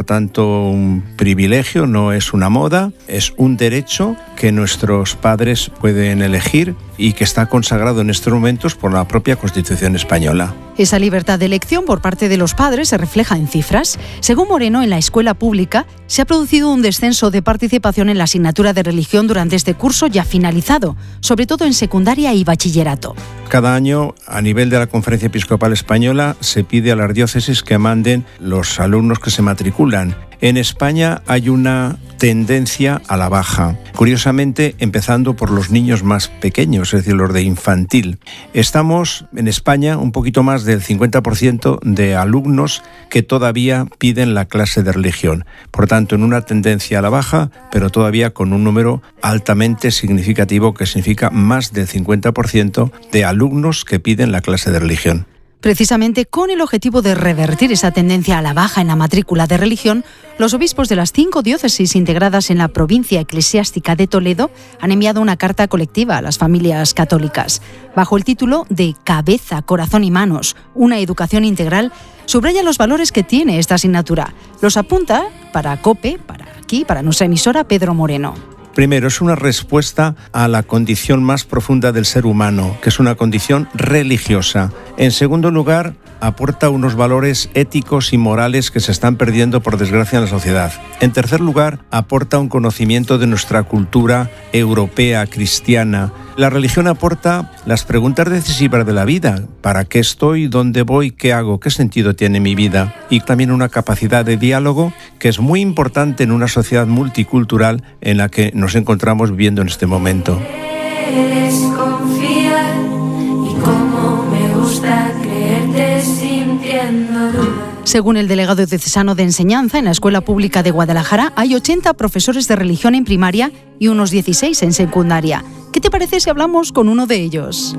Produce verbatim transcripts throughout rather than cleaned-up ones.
tanto un privilegio, no es una moda, es un derecho que nuestros padres pueden elegir y que está consagrado en estos momentos por la propia Constitución española. Esa libertad de elección por parte de los padres se refleja en cifras. Según Moreno, en la escuela pública se ha producido un descenso de participación en la asignatura de religión durante este curso ya finalizado, sobre todo en secundaria y bachillerato. Cada año, a nivel de la Conferencia Episcopal Española, se pide a las diócesis que manden los alumnos que se matriculan. En España hay una tendencia a la baja, curiosamente empezando por los niños más pequeños, es decir, los de infantil. Estamos en España un poquito más del cincuenta por ciento de alumnos que todavía piden la clase de religión. Por tanto, en una tendencia a la baja, pero todavía con un número altamente significativo que significa más del cincuenta por ciento de alumnos que piden la clase de religión. Precisamente con el objetivo de revertir esa tendencia a la baja en la matrícula de religión, los obispos de las cinco diócesis integradas en la provincia eclesiástica de Toledo han enviado una carta colectiva a las familias católicas. Bajo el título de Cabeza, Corazón y Manos, una educación integral, subraya los valores que tiene esta asignatura. Los apunta para COPE, para aquí, para nuestra emisora, Pedro Moreno. Primero, es una respuesta a la condición más profunda del ser humano, que es una condición religiosa. En segundo lugar, aporta unos valores éticos y morales que se están perdiendo, por desgracia, en la sociedad. En tercer lugar, aporta un conocimiento de nuestra cultura europea, cristiana. La religión aporta las preguntas decisivas de la vida. ¿Para qué estoy? ¿Dónde voy? ¿Qué hago? ¿Qué sentido tiene mi vida? Y también una capacidad de diálogo que es muy importante en una sociedad multicultural en la que nos encontramos viviendo en este momento. Eres confiar y cómo me gusta creerte sintiendo dudas. Según el delegado diocesano de Enseñanza en la Escuela Pública de Guadalajara, hay ochenta profesores de religión en primaria y unos dieciséis en secundaria. ¿Qué te parece si hablamos con uno de ellos?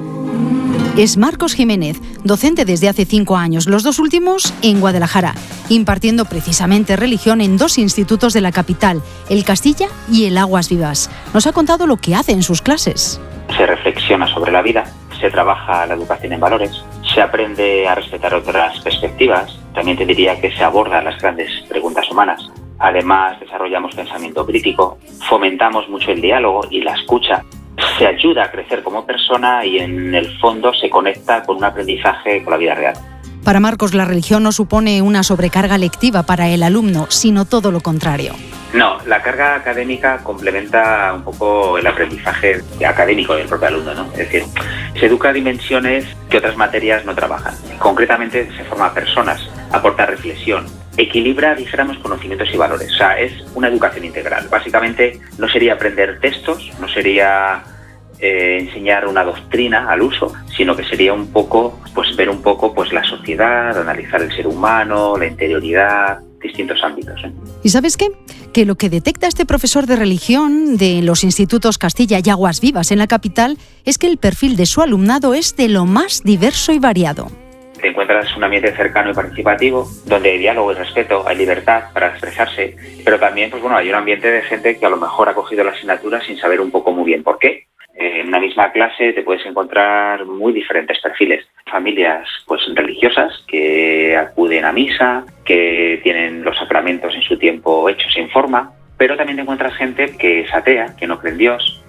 Es Marcos Jiménez, docente desde hace cinco años, los dos últimos en Guadalajara, impartiendo precisamente religión en dos institutos de la capital, el Castilla y el Aguas Vivas. Nos ha contado lo que hace en sus clases. Se reflexiona sobre la vida, se trabaja la educación en valores, se aprende a respetar otras perspectivas, también te diría que se abordan las grandes preguntas humanas. Además, desarrollamos pensamiento crítico, fomentamos mucho el diálogo y la escucha. Se ayuda a crecer como persona y en el fondo se conecta con un aprendizaje con la vida real. Para Marcos, la religión no supone una sobrecarga lectiva para el alumno, sino todo lo contrario. No, la carga académica complementa un poco el aprendizaje académico del propio alumno, ¿no? Es decir, se educa a dimensiones que otras materias no trabajan. Concretamente, se forma personas, aporta reflexión, equilibra, dijéramos, conocimientos y valores. O sea, es una educación integral. Básicamente, no sería aprender textos, no sería eh, enseñar una doctrina al uso, sino que sería un poco, pues ver un poco pues la sociedad, analizar el ser humano, la interioridad, distintos ámbitos, ¿eh? ¿Y sabes qué? Que lo que detecta este profesor de religión de los institutos Castilla y Aguas Vivas en la capital es que el perfil de su alumnado es de lo más diverso y variado. Te encuentras un ambiente cercano y participativo, donde hay diálogo y respeto, hay libertad para expresarse, pero también pues bueno, hay un ambiente de gente que a lo mejor ha cogido la asignatura sin saber un poco muy bien por qué. En una misma clase te puedes encontrar muy diferentes perfiles. Familias pues religiosas que acuden a misa, que tienen los sacramentos en su tiempo hechos en forma, pero también te encuentras gente que es atea, que no cree en Dios,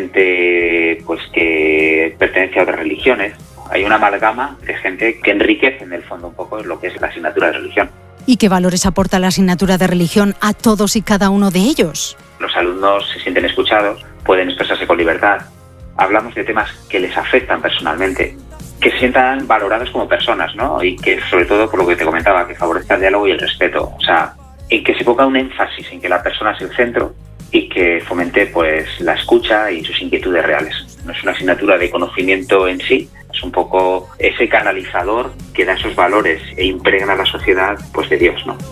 gente pues que pertenece a otras religiones. Hay una amalgama de gente que enriquece en el fondo un poco lo que es la asignatura de religión. ¿Y qué valores aporta la asignatura de religión a todos y cada uno de ellos? Los alumnos se sienten escuchados, pueden expresarse con libertad. Hablamos de temas que les afectan personalmente, que se sientan valorados como personas, ¿no? Y que sobre todo, por lo que te comentaba, que favorezca el diálogo y el respeto. O sea, en que se ponga un énfasis en que la persona es el centro y que fomente pues la escucha y sus inquietudes reales. No es una asignatura de conocimiento en sí, es un poco ese canalizador que da esos valores e impregna a la sociedad pues de Dios, ¿no?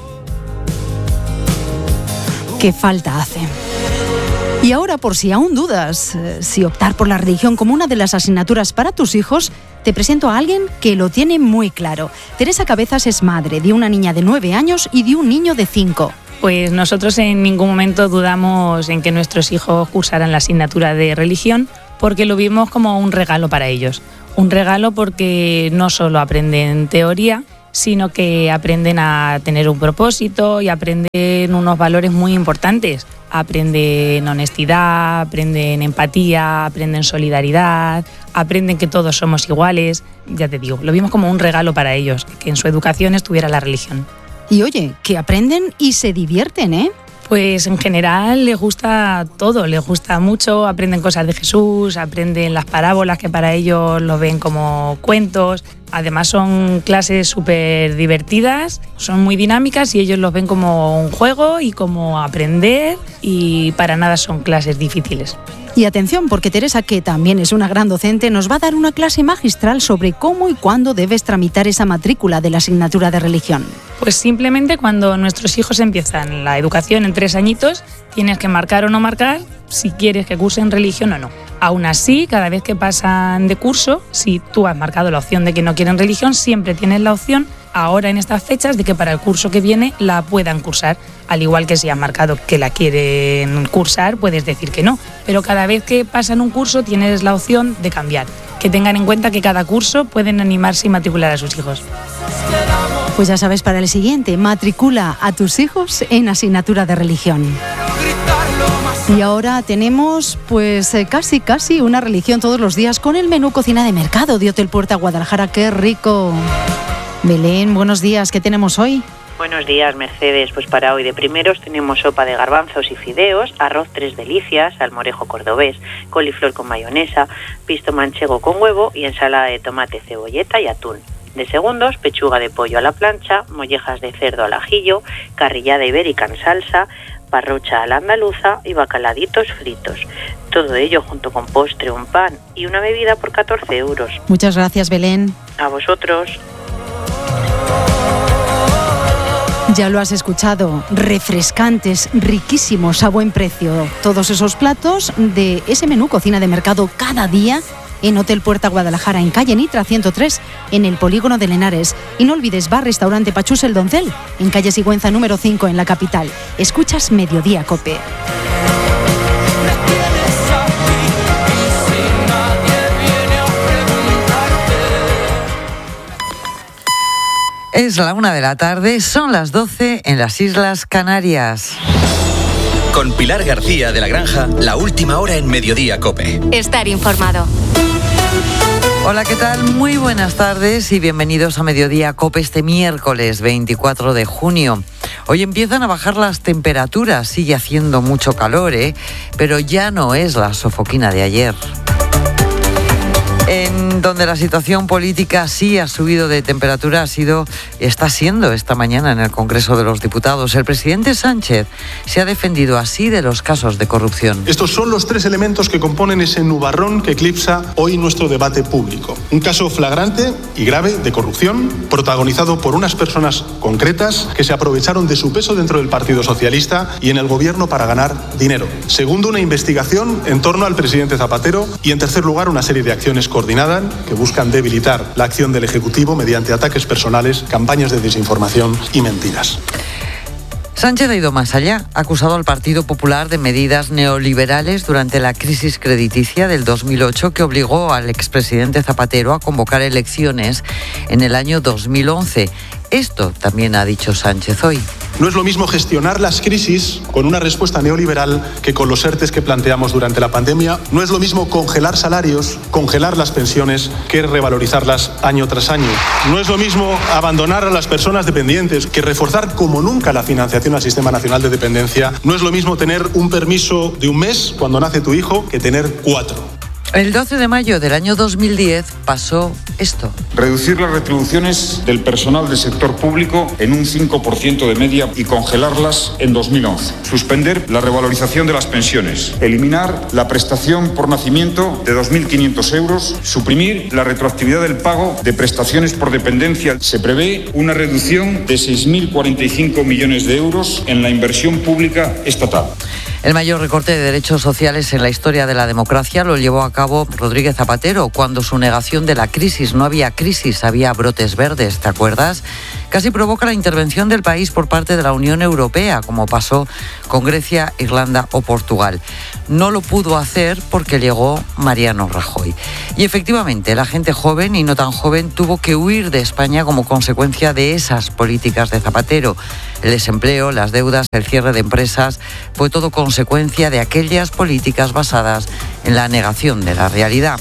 ¿Qué falta hace? Y ahora, por si aún dudas eh, si optar por la religión como una de las asignaturas para tus hijos, te presento a alguien que lo tiene muy claro. Teresa Cabezas es madre de una niña de nueve años y de un niño de cinco. Pues nosotros en ningún momento dudamos en que nuestros hijos cursaran la asignatura de religión, porque lo vimos como un regalo para ellos. Un regalo porque no solo aprenden teoría, sino que aprenden a tener un propósito y aprenden unos valores muy importantes. Aprenden honestidad, aprenden empatía, aprenden solidaridad, aprenden que todos somos iguales. Ya te digo, lo vimos como un regalo para ellos, que en su educación estuviera la religión. Y oye, que aprenden y se divierten, ¿eh? Pues en general les gusta todo, les gusta mucho, aprenden cosas de Jesús, aprenden las parábolas que para ellos lo ven como cuentos. Además son clases súper divertidas, son muy dinámicas y ellos los ven como un juego y como aprender, y para nada son clases difíciles. Y atención, porque Teresa, que también es una gran docente, nos va a dar una clase magistral sobre cómo y cuándo debes tramitar esa matrícula de la asignatura de religión. Pues simplemente cuando nuestros hijos empiezan la educación en tres añitos, tienes que marcar o no marcar si quieres que cursen religión o no. Aún así, cada vez que pasan de curso, si tú has marcado la opción de que no quieren religión, siempre tienes la opción, ahora en estas fechas, de que para el curso que viene la puedan cursar. Al igual que si has marcado que la quieren cursar, puedes decir que no. Pero cada vez que pasan un curso tienes la opción de cambiar. Que tengan en cuenta que cada curso pueden animarse y matricular a sus hijos. Pues ya sabes, para el siguiente, matricula a tus hijos en asignatura de religión. Y ahora tenemos pues eh, casi casi una religión todos los días con el menú cocina de mercado de Hotel Puerta Guadalajara. ¡Qué rico! Belén, buenos días, ¿qué tenemos hoy? Buenos días, Mercedes. Pues para hoy de primeros tenemos sopa de garbanzos y fideos, arroz tres delicias, almorejo cordobés, coliflor con mayonesa, pisto manchego con huevo y ensalada de tomate, cebolleta y atún. De segundos, pechuga de pollo a la plancha, mollejas de cerdo al ajillo, carrillada ibérica en salsa, parrocha a la andaluza y bacaladitos fritos. Todo ello junto con postre, un pan y una bebida por catorce euros. Muchas gracias, Belén. A vosotros. Ya lo has escuchado, refrescantes, riquísimos, a buen precio. Todos esos platos de ese menú cocina de mercado cada día en Hotel Puerta Guadalajara, en calle Nitra ciento tres, en el Polígono de Lenares. Y no olvides Bar Restaurante Pachús El Doncel, en calle Sigüenza número cinco, en la capital. Escuchas Mediodía Cope. Es la una de la tarde, son las doce en las Islas Canarias. Con Pilar García de la Granja, la última hora en Mediodía Cope. Estar informado. Hola, ¿qué tal? Muy buenas tardes y bienvenidos a Mediodía Cope este miércoles veinticuatro de junio. Hoy empiezan a bajar las temperaturas, sigue haciendo mucho calor, ¿eh? Pero ya no es la sofoquina de ayer. En donde la situación política sí ha subido de temperatura, ha sido, está siendo esta mañana en el Congreso de los Diputados. El presidente Sánchez se ha defendido así de los casos de corrupción. Estos son los tres elementos que componen ese nubarrón que eclipsa hoy nuestro debate público. Un caso flagrante y grave de corrupción, protagonizado por unas personas concretas que se aprovecharon de su peso dentro del Partido Socialista y en el gobierno para ganar dinero. Segundo, una investigación en torno al presidente Zapatero. Y en tercer lugar, una serie de acciones coordinadas que buscan debilitar la acción del Ejecutivo mediante ataques personales, campañas de desinformación y mentiras. Sánchez ha ido más allá, ha acusado al Partido Popular de medidas neoliberales durante la crisis crediticia del dos mil ocho que obligó al expresidente Zapatero a convocar elecciones en el año dos mil once. Esto también ha dicho Sánchez hoy. No es lo mismo gestionar las crisis con una respuesta neoliberal que con los ERTES que planteamos durante la pandemia. No es lo mismo congelar salarios, congelar las pensiones, que revalorizarlas año tras año. No es lo mismo abandonar a las personas dependientes que reforzar como nunca la financiación al Sistema Nacional de Dependencia. No es lo mismo tener un permiso de un mes cuando nace tu hijo que tener cuatro. El doce de mayo del año dos mil diez pasó esto. Reducir las retribuciones del personal del sector público en un cinco por ciento de media y congelarlas en dos mil once. Suspender la revalorización de las pensiones. Eliminar la prestación por nacimiento de dos mil quinientos euros. Suprimir la retroactividad del pago de prestaciones por dependencia. Se prevé una reducción de seis mil cuarenta y cinco millones de euros en la inversión pública estatal. El mayor recorte de derechos sociales en la historia de la democracia lo llevó a cabo Rodríguez Zapatero cuando su negación de la crisis, no había crisis, había brotes verdes, ¿te acuerdas? Casi provoca la intervención del país por parte de la Unión Europea, como pasó con Grecia, Irlanda o Portugal. No lo pudo hacer porque llegó Mariano Rajoy. Y efectivamente, la gente joven y no tan joven tuvo que huir de España como consecuencia de esas políticas de Zapatero. El desempleo, las deudas, el cierre de empresas, fue todo consecuencia de aquellas políticas basadas en la negación de la realidad.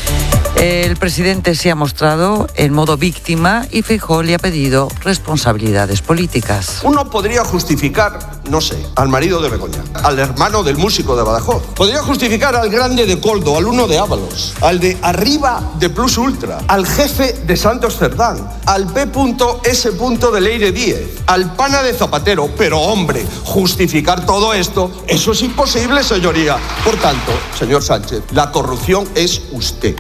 El presidente se ha mostrado en modo víctima y Feijóo le ha pedido responsabilidades políticas. Uno podría justificar, no sé, al marido de Begoña, al hermano del músico de Badajoz. Podría justificar al grande de Coldo, al uno de Ábalos, al de arriba de Plus Ultra, al jefe de Santos Cerdán, al P S de Leire Díez, al pana de Zapatero. Pero hombre, justificar todo esto, eso es imposible, señoría. Por tanto, señor Sánchez, la corrupción es usted.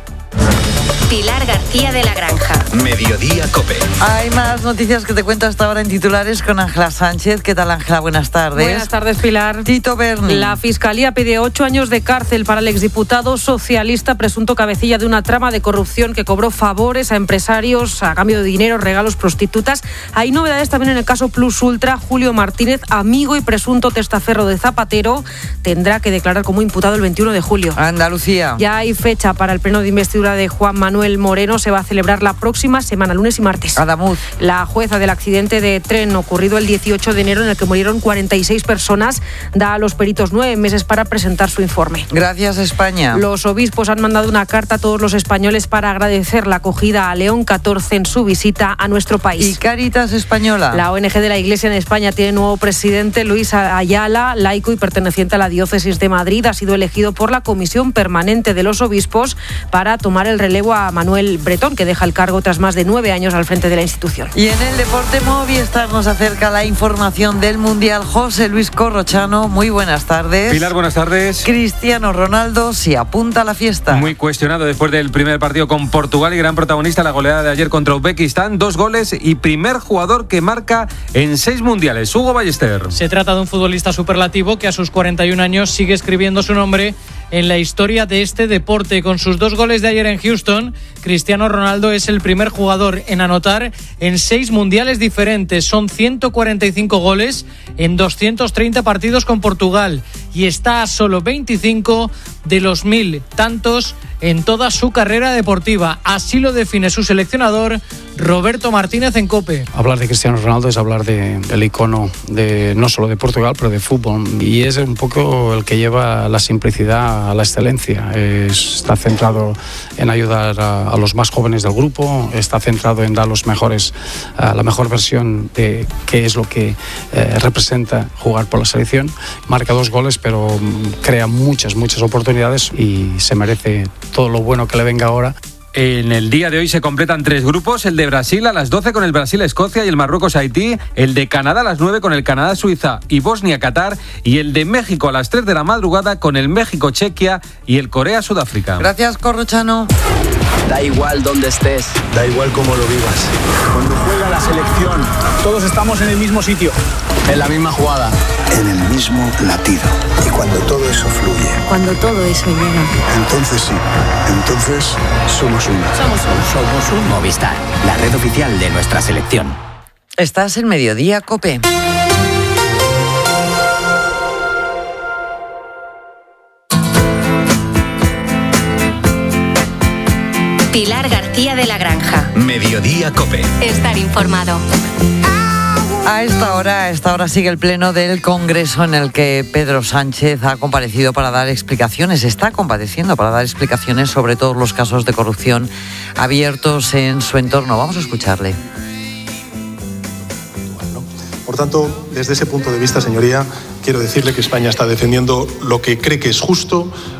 Pilar García de la Granja. Mediodía COPE. Hay más noticias que te cuento hasta ahora en titulares con Ángela Sánchez. ¿Qué tal, Ángela? Buenas tardes. Buenas tardes, Pilar. Tito Berni. La Fiscalía pide ocho años de cárcel para el exdiputado socialista presunto cabecilla de una trama de corrupción que cobró favores a empresarios a cambio de dinero, regalos, prostitutas. Hay novedades también en el caso Plus Ultra. Julio Martínez, amigo y presunto testaferro de Zapatero, tendrá que declarar como imputado el veintiuno de julio. Andalucía. Ya hay fecha para el pleno de investidura de Juan Manuel Moreno. Se va a celebrar la próxima semana, lunes y martes. Adamuz. La jueza del accidente de tren ocurrido el dieciocho de enero en el que murieron cuarenta y seis personas da a los peritos nueve meses para presentar su informe. Gracias, España. Los obispos han mandado una carta a todos los españoles para agradecer la acogida a León catorce en su visita a nuestro país. ¿Y Cáritas Española? La O N G de la Iglesia en España tiene nuevo presidente. Luis Ayala, laico y perteneciente a la diócesis de Madrid, ha sido elegido por la Comisión Permanente de los Obispos para tomar el relevo a Manuel Bretón, que deja el cargo tras más de nueve años al frente de la institución. Y en el deporte, Movistar nos acerca la información del Mundial. José Luis Corrochano, muy buenas tardes. Pilar, buenas tardes. Cristiano Ronaldo se apunta a la fiesta. Muy cuestionado después del primer partido con Portugal y gran protagonista la goleada de ayer contra Uzbekistán. Dos goles y primer jugador que marca en seis mundiales. Hugo Ballester. Se trata de un futbolista superlativo que a sus cuarenta y un años sigue escribiendo su nombre en la historia de este deporte. Con sus dos goles de ayer en Houston, Cristiano Ronaldo es el primer jugador en anotar en seis mundiales diferentes. Son ciento cuarenta y cinco goles en doscientos treinta partidos con Portugal y está a solo veinticinco de los mil tantos en toda su carrera deportiva. Así lo define su seleccionador Roberto Martínez en COPE. Hablar de Cristiano Ronaldo es hablar de, del icono de, no solo de Portugal, pero de fútbol. Y es un poco el que lleva la simplicidad a la excelencia. Es, está centrado en ayudar a, a los más jóvenes del grupo, está centrado en dar los mejores, uh, la mejor versión de qué es lo que eh, representa jugar por la selección. Marca dos goles, pero um, crea muchas, muchas oportunidades y se merece todo lo bueno que le venga ahora. En el día de hoy se completan tres grupos, el de Brasil a las doce con el Brasil-Escocia y el Marruecos-Haití, el de Canadá a las nueve con el Canadá-Suiza y Bosnia-Qatar y el de México a las tres de la madrugada con el México-Chequia y el Corea-Sudáfrica. Gracias, Corrochano. Da igual dónde estés, da igual cómo lo vivas. Cuando juega la selección, todos estamos en el mismo sitio, en la misma jugada, en el mismo latido. Y cuando todo eso fluye, cuando todo eso llega, entonces sí, entonces somos uno. Somos uno. Somos un Movistar, la red oficial de nuestra selección. Estás en Mediodía COPE. Pilar García de la Granja. Mediodía COPE. Estar informado. A esta hora, a esta hora sigue el pleno del Congreso en el que Pedro Sánchez ha comparecido para dar explicaciones, está compareciendo para dar explicaciones sobre todos los casos de corrupción abiertos en su entorno. Vamos a escucharle. Por tanto, desde ese punto de vista, señoría, quiero decirle que España está defendiendo lo que cree que es justo,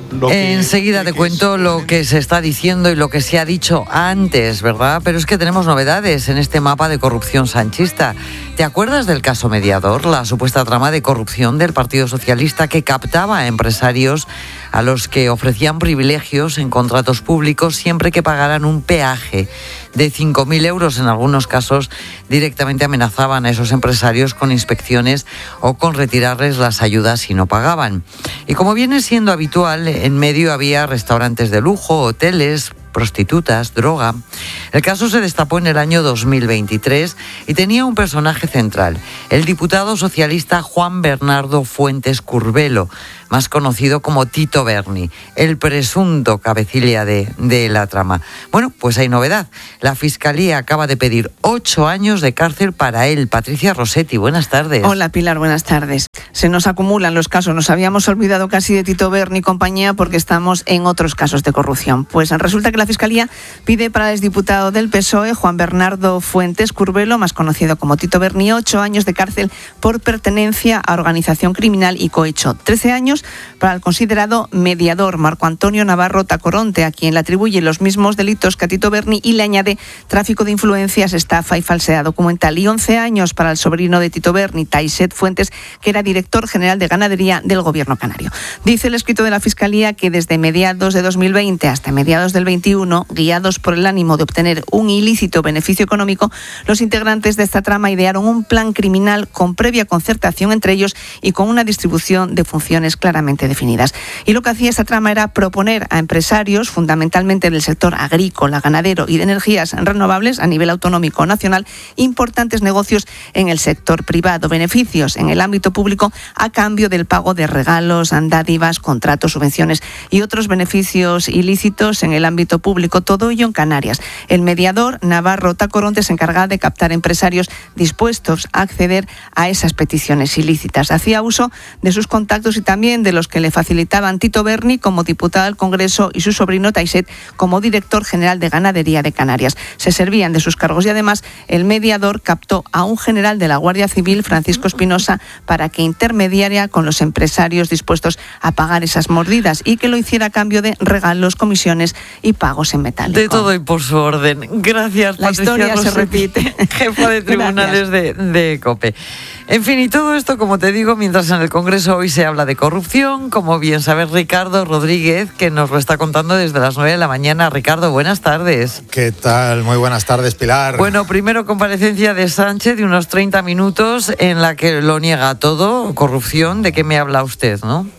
Lo que, Enseguida te cuento lo que se está diciendo y lo que se ha dicho antes, ¿verdad? Pero es que tenemos novedades en este mapa de corrupción sanchista. ¿Te acuerdas del caso Mediador, la supuesta trama de corrupción del Partido Socialista que captaba a empresarios a los que ofrecían privilegios en contratos públicos siempre que pagaran un peaje de cinco mil euros? En algunos casos directamente amenazaban a esos empresarios con inspecciones o con retirarles las ayudas si no pagaban. Y como viene siendo habitual, en medio había restaurantes de lujo, hoteles, prostitutas, droga. El caso se destapó en el año dos mil veintitrés y tenía un personaje central, el diputado socialista Juan Bernardo Fuentes Curbelo, más conocido como Tito Berni, el presunto cabecilla de, de la trama. Bueno, pues hay novedad. La Fiscalía acaba de pedir ocho años de cárcel para él. Patricia Rossetti, buenas tardes. Hola Pilar, buenas tardes. Se nos acumulan los casos. Nos habíamos olvidado casi de Tito Berni y compañía porque estamos en otros casos de corrupción. Pues resulta que la Fiscalía pide para el exdiputado del P S O E, Juan Bernardo Fuentes Curbelo, más conocido como Tito Berni, ocho años de cárcel por pertenencia a organización criminal y cohecho. Trece años para el considerado mediador Marco Antonio Navarro Tacoronte, a quien le atribuye los mismos delitos que a Tito Berni y le añade tráfico de influencias, estafa y falsedad documental. Y once años para el sobrino de Tito Berni, Taiset Fuentes, que era director general de ganadería del gobierno canario. Dice el escrito de la Fiscalía que desde mediados de dos mil veinte hasta mediados del veintiuno, guiados por el ánimo de obtener un ilícito beneficio económico, los integrantes de esta trama idearon un plan criminal con previa concertación entre ellos y con una distribución de funciones claramente definidas. Y lo que hacía esta trama era proponer a empresarios, fundamentalmente del sector agrícola, ganadero y de energías renovables a nivel autonómico o nacional, importantes negocios en el sector privado, beneficios en el ámbito público a cambio del pago de regalos, dádivas, contratos, subvenciones y otros beneficios ilícitos en el ámbito público, todo ello en Canarias. El mediador Navarro Tacoronte se encargaba de captar empresarios dispuestos a acceder a esas peticiones ilícitas. Hacía uso de sus contactos y también de los que le facilitaban Tito Berni como diputado al Congreso y su sobrino Taiset como director general de ganadería de Canarias. Se servían de sus cargos y además el mediador captó a un general de la Guardia Civil, Francisco Espinosa, para que intermediara con los empresarios dispuestos a pagar esas mordidas y que lo hiciera a cambio de regalos, comisiones y pagos en metálico. De todo y por su orden. Gracias, La Patricia historia Rossetti, se repite. jefa de tribunales de, de COPE. En fin, y todo esto, como te digo, mientras en el Congreso hoy se habla de corrupción, como bien sabes, Ricardo Rodríguez, que nos lo está contando desde las nueve de la mañana. Ricardo, buenas tardes. ¿Qué tal? Muy buenas tardes, Pilar. Bueno, primero comparecencia de Sánchez de unos treinta minutos en la que lo niega todo, corrupción. ¿De qué me habla usted, no?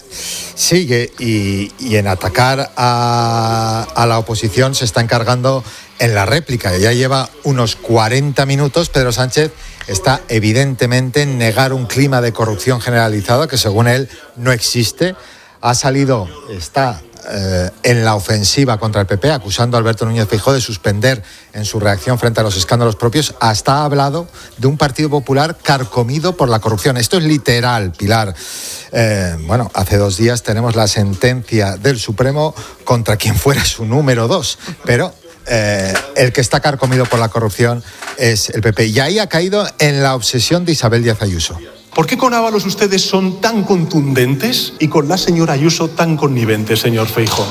Sigue y, y en atacar a, a la oposición se está encargando en la réplica. Ya lleva unos cuarenta minutos. Pedro Sánchez está evidentemente en negar un clima de corrupción generalizado que según él no existe. Ha salido, está eh, en la ofensiva contra el P P, acusando a Alberto Núñez Feijóo de suspender en su reacción frente a los escándalos propios. Hasta ha hablado de un Partido Popular carcomido por la corrupción. Esto es literal, Pilar. Eh, bueno, hace dos días tenemos la sentencia del Supremo contra quien fuera su número dos, pero eh, el que está carcomido por la corrupción es el P P. Y ahí ha caído en la obsesión de Isabel Díaz Ayuso. ¿Por qué con Ábalos ustedes son tan contundentes y con la señora Ayuso tan conniventes, señor Feijóo?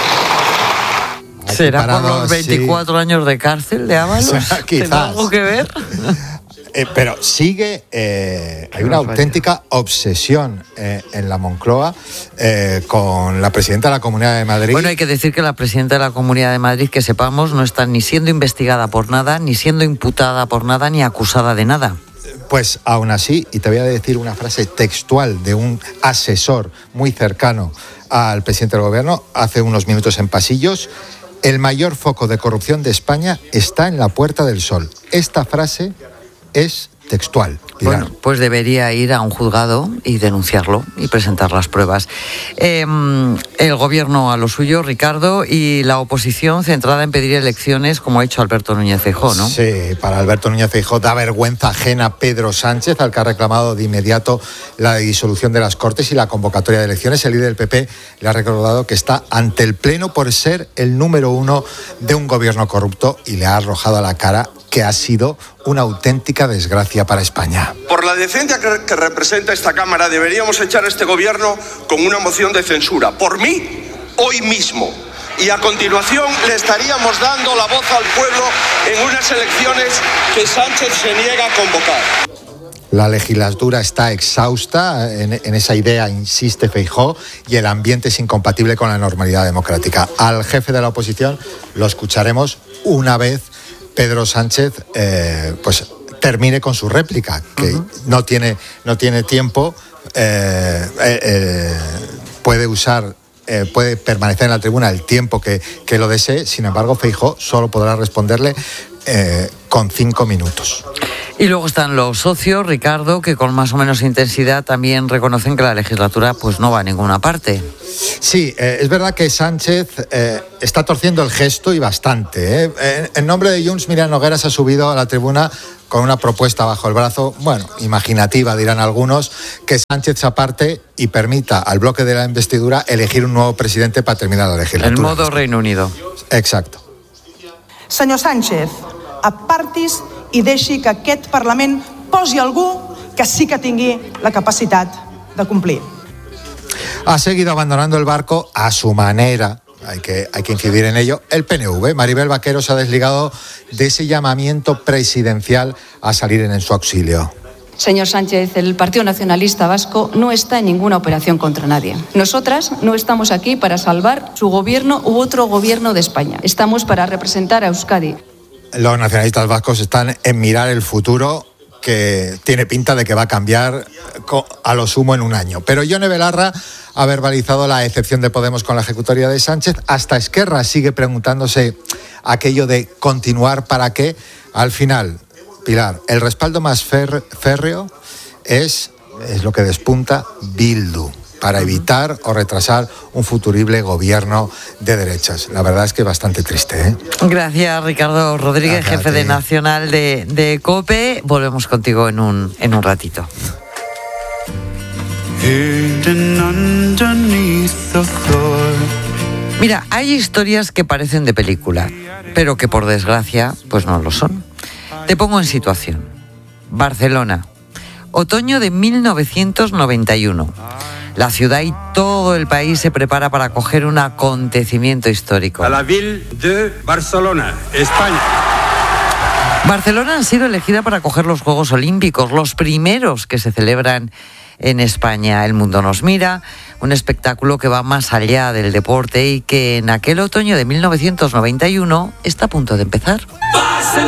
¿Será por los veinticuatro años de cárcel de Ábalos? ¿Tiene algo que ver? Eh, pero sigue, eh, hay una auténtica obsesión eh, en la Moncloa eh, con la presidenta de la Comunidad de Madrid. Bueno, hay que decir que la presidenta de la Comunidad de Madrid, que sepamos, no está ni siendo investigada por nada, ni siendo imputada por nada, ni acusada de nada. Pues aún así, y te voy a decir una frase textual de un asesor muy cercano al presidente del gobierno, hace unos minutos en Pasillos: el mayor foco de corrupción de España está en la Puerta del Sol. Esta frase es textual. Pilar. Bueno, pues debería ir a un juzgado y denunciarlo y presentar las pruebas. Eh, el gobierno a lo suyo, Ricardo, y la oposición centrada en pedir elecciones, como ha hecho Alberto Núñez Feijóo, ¿no? Sí, para Alberto Núñez Feijóo da vergüenza ajena a Pedro Sánchez, al que ha reclamado de inmediato la disolución de las Cortes y la convocatoria de elecciones. El líder del P P le ha recordado que está ante el Pleno por ser el número uno de un gobierno corrupto y le ha arrojado a la cara que ha sido una auténtica desgracia para España. Por la decencia que, que representa esta Cámara, deberíamos echar a este gobierno con una moción de censura. Por mí, hoy mismo. Y a continuación le estaríamos dando la voz al pueblo en unas elecciones que Sánchez se niega a convocar. La legislatura está exhausta, en, en esa idea insiste Feijóo, y el ambiente es incompatible con la normalidad democrática. Al jefe de la oposición lo escucharemos una vez Pedro Sánchez eh, pues termine con su réplica, que uh-huh. no tiene, no tiene tiempo, eh, eh, eh, puede usar... Eh, puede permanecer en la tribuna el tiempo que, que lo desee. Sin embargo, Feijóo solo podrá responderle eh, con cinco minutos. Y luego están los socios, Ricardo, que con más o menos intensidad también reconocen que la legislatura pues no va a ninguna parte. Sí, eh, es verdad que Sánchez eh, está torciendo el gesto y bastante. ¿eh? En, en nombre de Junts, Miriam Nogueras ha subido a la tribuna con una propuesta bajo el brazo, bueno, imaginativa dirán algunos, que Sánchez se aparte y permita al bloque de la investidura elegir un nuevo presidente para terminar la legislatura. El modo Reino Unido. Exacto. Senyor Sánchez, apartis i deixi que aquest Parlament posi algú que sí que tingui la capacitat de complir. Ha seguido abandonando el barco a su manera. Hay que, hay que incidir en ello. El P N V, Maribel Vaquero, se ha desligado de ese llamamiento presidencial a salir en su auxilio. Señor Sánchez, el Partido Nacionalista Vasco no está en ninguna operación contra nadie. Nosotras no estamos aquí para salvar su gobierno u otro gobierno de España. Estamos para representar a Euskadi. Los nacionalistas vascos están en mirar el futuro, que tiene pinta de que va a cambiar a lo sumo en un año. Pero Ione Belarra ha verbalizado la excepción de Podemos con la ejecutoria de Sánchez. Hasta Esquerra sigue preguntándose aquello de continuar para qué. Al final, Pilar, el respaldo más fer- férreo es, es lo que despunta Bildu, para evitar o retrasar un futurible gobierno de derechas. La verdad es que es bastante triste, ¿eh? Gracias, Ricardo Rodríguez, Acá jefe te... de Nacional de, de COPE. Volvemos contigo en un, en un ratito. Mira, hay historias que parecen de película, pero que por desgracia pues no lo son. Te pongo en situación. Barcelona, otoño de mil novecientos noventa y uno. La ciudad y todo el país se prepara para acoger un acontecimiento histórico. A la ville de Barcelona, España. Barcelona ha sido elegida para acoger los Juegos Olímpicos, los primeros que se celebran en España. El mundo nos mira, un espectáculo que va más allá del deporte y que en aquel otoño de mil novecientos noventa y uno está a punto de empezar.